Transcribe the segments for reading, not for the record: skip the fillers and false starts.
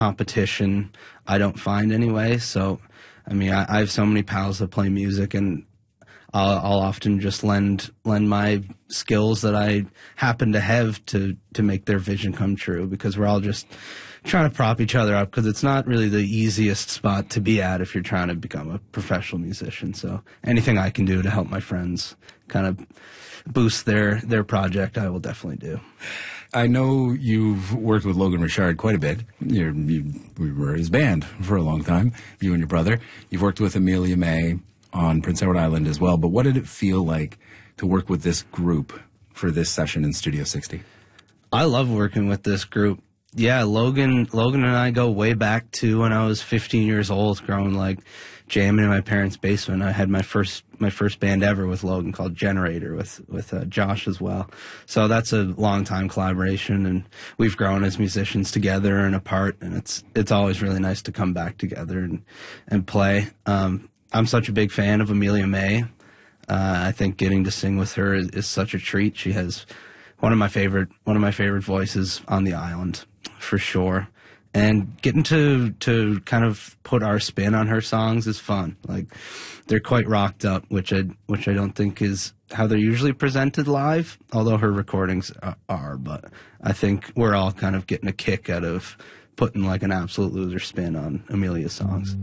competition, I don't find anyway. So, I mean, I have so many pals that play music, and I'll often just lend my skills that I happen to have to make their vision come true, because we're all just trying to prop each other up, because it's not really the easiest spot to be at if you're trying to become a professional musician. So anything I can do to help my friends kind of boost their project, I will definitely do. I know you've worked with Logan Richard quite a bit. We were his band for a long time, you and your brother. You've worked with Amelia May on Prince Edward Island as well. But what did it feel like to work with this group for this session in Studio 60? I love working with this group. Yeah, Logan and I go way back to when I was 15 years old, growing like jamming in my parents' basement. I had my first band ever with Logan called Generator with Josh as well. So that's a long time collaboration, and we've grown as musicians together and apart, and it's always really nice to come back together and play. I'm such a big fan of Amelia May. I think getting to sing with her is such a treat. She has one of my favorite voices on the island, for sure. And getting to kind of put our spin on her songs is fun. Like, they're quite rocked up, which I don't think is how they're usually presented live, although her recordings are. But I think we're all kind of getting a kick out of putting like an absolute loser spin on Amelia's songs.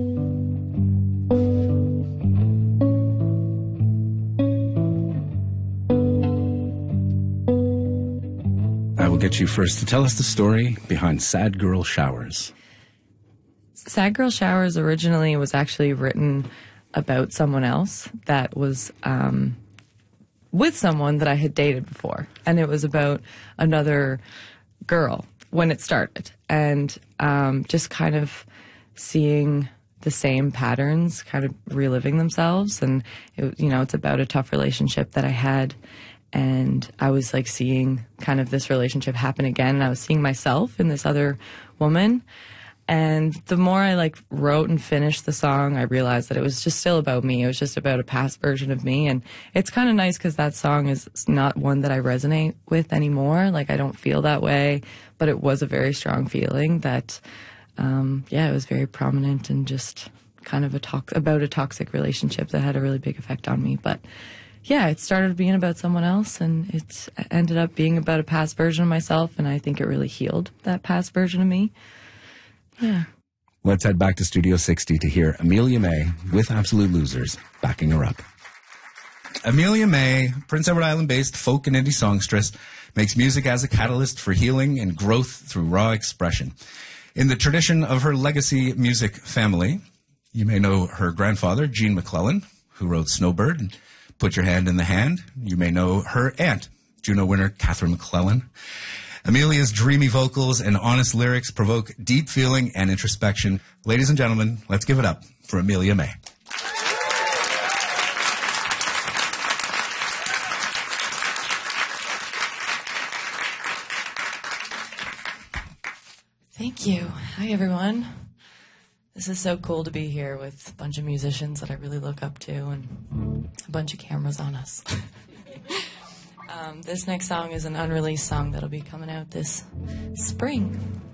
I will get you first to tell us the story behind Sad Girl Showers. Sad Girl Showers originally was actually written about someone else that was with someone that I had dated before. And it was about another girl when it started. And just kind of seeing the same patterns kind of reliving themselves. And, it's about a tough relationship that I had. And I was like seeing kind of this relationship happen again. And I was seeing myself in this other woman. And the more I like wrote and finished the song, I realized that it was just still about me. It was just about a past version of me. And it's kind of nice because that song is not one that I resonate with anymore. Like, I don't feel that way, but it was a very strong feeling that, it was very prominent and just kind of about a toxic relationship that had a really big effect on me. But yeah, it started being about someone else, and it ended up being about a past version of myself, and I think it really healed that past version of me. Yeah. Let's head back to Studio 60 to hear Amelia May with Absolute Losers backing her up. Amelia May, Prince Edward Island-based folk and indie songstress, makes music as a catalyst for healing and growth through raw expression. In the tradition of her legacy music family, you may know her grandfather, Gene McClellan, who wrote Snowbird and Put Your Hand in the Hand. You may know her aunt, Juno winner Catherine McClellan. Amelia's dreamy vocals and honest lyrics provoke deep feeling and introspection. Ladies and gentlemen, let's give it up for Amelia May. Thank you. Hi, everyone. This is so cool to be here with a bunch of musicians that I really look up to and a bunch of cameras on us. This next song is an unreleased song that'll be coming out this spring.